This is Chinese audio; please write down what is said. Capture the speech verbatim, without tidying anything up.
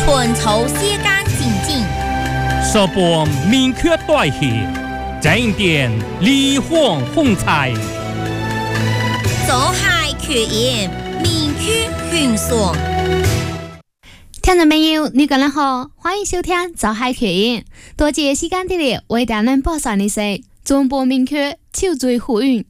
春秋时间静静， 十本明确代写，正点离荒风采， 走海缺盐，明确迅速。 听众朋友，你个人好，欢迎收听《走海缺盐》，多谢时间的你为大家播送的是中波明确秋水呼应。